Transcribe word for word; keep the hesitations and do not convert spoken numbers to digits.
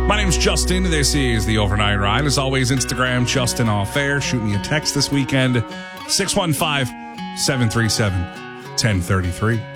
My name's Justin. This is the Overnight Ride. As always, Instagram, Justin Off Air. Shoot me a text this weekend, six one five, seven three seven, one oh three three.